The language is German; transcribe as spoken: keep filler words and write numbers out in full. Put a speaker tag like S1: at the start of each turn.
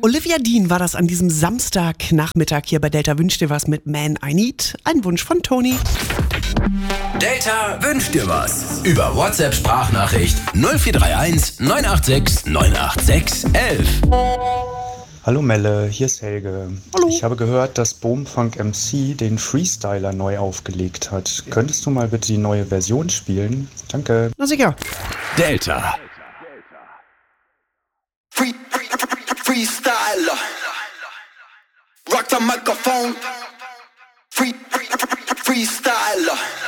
S1: Olivia Dean war das an diesem Samstagnachmittag hier bei Delta Wünsch dir was mit Man I Need. Ein Wunsch von Toni.
S2: Delta wünscht dir was. Über WhatsApp-Sprachnachricht null vier drei eins neun acht sechs neun acht sechs eins eins.
S3: Hallo Melle, hier ist Helge.
S1: Hallo.
S3: Ich habe gehört, dass Boomfunk M C den Freestyler neu aufgelegt hat. Könntest du mal bitte die neue Version spielen? Danke.
S1: Na sicher.
S2: Delta.
S4: Free, free, free, freestyler. Rock the microphone. Free, free, free, freestyler.